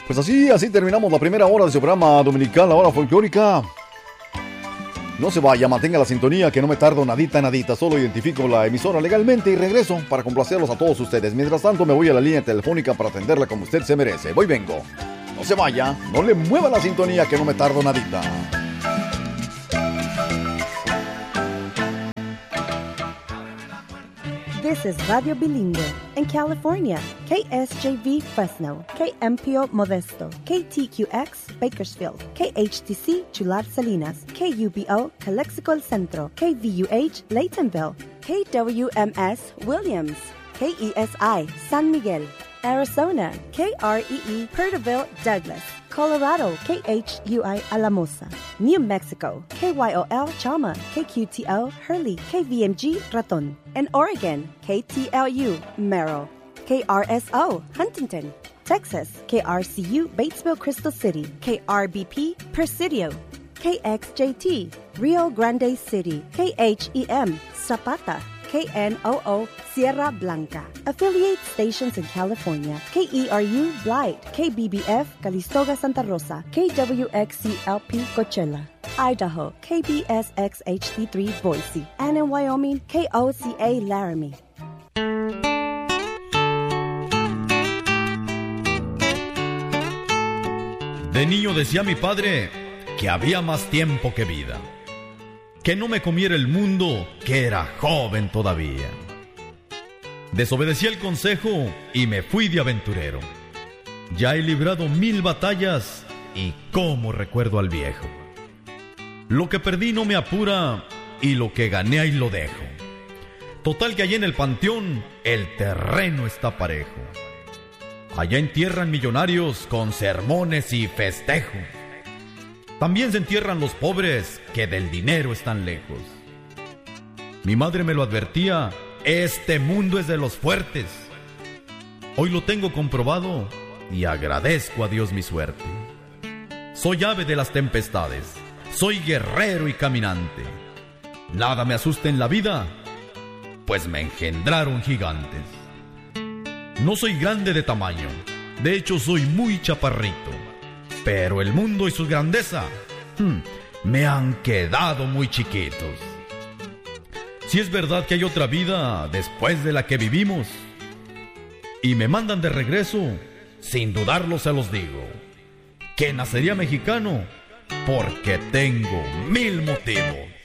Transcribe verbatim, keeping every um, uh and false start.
Pues así, así terminamos la primera hora de su programa dominical, la hora folclórica. No se vaya, mantenga la sintonía que no me tardo nadita, nadita. Solo identifico la emisora legalmente y regreso para complacerlos a todos ustedes. Mientras tanto me voy a la línea telefónica para atenderla como usted se merece. Voy, vengo. No se vaya, no le mueva la sintonía que no me tardo nadita. This is Radio Bilingüe in California, K S J V Fresno, K M P O Modesto, K T Q X Bakersfield, K H T C Chular Salinas, K U B O Calexico El Centro, K V U H Laytonville, K W M S Williams, K E S I San Miguel, Arizona, K R E E Perterville Douglas, Colorado, K H U I Alamosa, New Mexico, K Y O L Chama, K Q T O Hurley, K V M G Raton, and Oregon, K T L U Merrill, K R S O Huntington, Texas, K R C U Batesville Crystal City, K R B P Presidio, K X J T Rio Grande City, K H E M Zapata, K N O O Sierra Blanca. Affiliate stations in California, K E R U Blight, K B B F Calistoga Santa Rosa, K W X C L P Coachella, Idaho, K B S X H D three Boise, and in Wyoming, K O C A Laramie. De niño decía mi padre que había más tiempo que vida, que no me comiera el mundo, que era joven todavía. Desobedecí el consejo y me fui de aventurero. Ya he librado mil batallas y cómo recuerdo al viejo. Lo que perdí no me apura y lo que gané ahí lo dejo. Total que allá en el panteón el terreno está parejo. Allá entierran millonarios con sermones y festejo. También se entierran los pobres que del dinero están lejos. Mi madre me lo advertía, este mundo es de los fuertes. Hoy lo tengo comprobado y agradezco a Dios mi suerte. Soy ave de las tempestades, soy guerrero y caminante. Nada me asusta en la vida, pues me engendraron gigantes. No soy grande de tamaño, de hecho soy muy chaparrito. Pero el mundo y su grandeza hmm, me han quedado muy chiquitos. Si es verdad que hay otra vida después de la que vivimos y me mandan de regreso, sin dudarlo se los digo, que nacería mexicano porque tengo mil motivos.